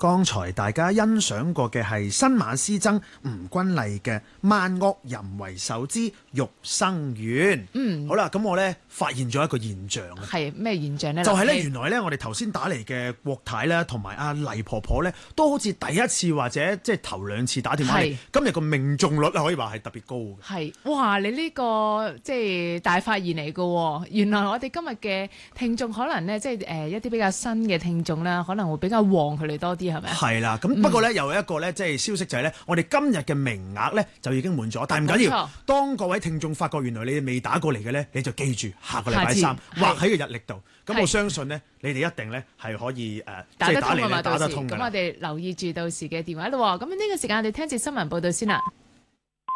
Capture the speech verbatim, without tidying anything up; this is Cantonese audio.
剛才大家欣賞過嘅係新馬師曾吳君麗嘅《萬惡淫為首之欲生怨》。嗯，好啦，咁我咧發現咗一個現象啊， 係咩現象咧？ 就係咧，原來咧我哋頭先打嚟嘅郭太咧，同埋阿黎婆婆咧，都好似第一次或者即係頭兩次打電話嚟，今日個命中率可以話係特別高嘅。 係，哇！你呢個即係大發現嚟嘅，原來我哋今日嘅聽眾可能咧，即係誒一啲比較新嘅聽眾啦，可能會比較旺佢哋多啲，係咪？ 係啦，咁不過咧又有一個咧即係消息就係咧，我哋今日嘅名額咧就已經滿咗，但係唔緊要。當各位聽眾發覺原來你哋未打過嚟嘅咧，你就記住下個禮拜三畫喺個日曆度。咁我相信咧，你哋一定咧係可以誒，即係打嚟打得通㗎。 咁我哋留意住到時嘅電話咯。咁呢個時間我哋聽節新聞報道先啦。